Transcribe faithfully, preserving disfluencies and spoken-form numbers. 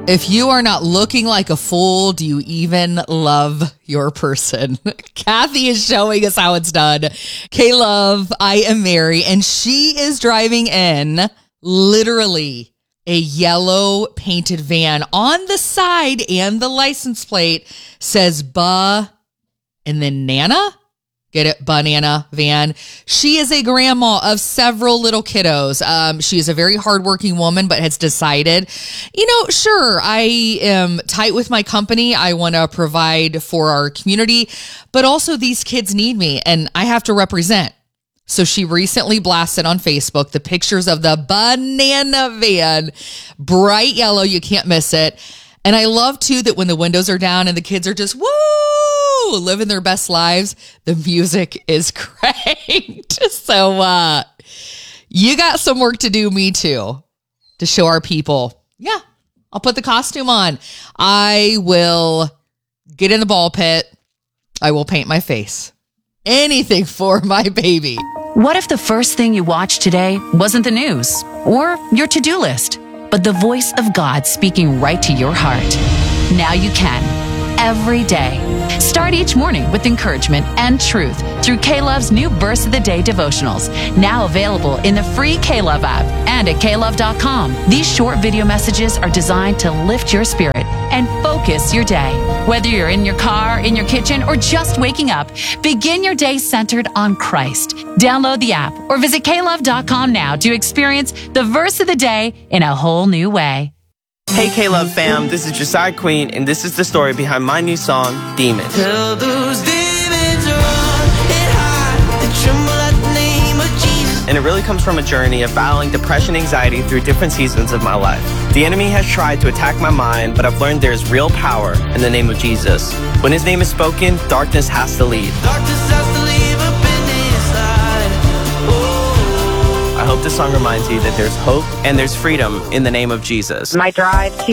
If you are not looking like a fool, do you even love your person? Kathy is showing us how it's done. K-Love, I am Mary, and she is driving in literally a yellow painted van. On the side and the license plate says Ba and then Nana. Get it? Banana van. She is a grandma of several little kiddos. Um, she is a very hardworking woman, but has decided, you know, sure, I am tight with my company. I want to provide for our community, but also these kids need me and I have to represent. So she recently blasted on Facebook the pictures of the banana van, bright yellow. You can't miss it. And I love too that when the windows are down and the kids are just, woo, living their best lives, the music is cranked. So uh, you got some work to do, me too, to show our people. Yeah, I'll put the costume on. I will get in the ball pit. I will paint my face. Anything for my baby. What if the first thing you watched today wasn't the news or your to-do list, but the voice of God speaking right to your heart? Now you can. Every day. Start each morning with encouragement and truth through K-Love's new Verse of the Day devotionals, now available in the free K-Love app and at K Love dot com. These short video messages are designed to lift your spirit and focus your day. Whether you're in your car, in your kitchen, or just waking up, begin your day centered on Christ. Download the app or visit K Love dot com now to experience the Verse of the Day in a whole new way. Hey K-Love fam, this is Josiah Queen, and this is the story behind my new song, Demons. Tell those demons run and hide, they tremble at the name of Jesus. And it really comes from a journey of battling depression and anxiety through different seasons of my life. The enemy has tried to attack my mind, but I've learned there's real power in the name of Jesus. When his name is spoken, darkness has to leave. Darkness has to leave up in this light. Oh. I hope this song reminds you that there's hope and there's freedom in the name of Jesus. My drive to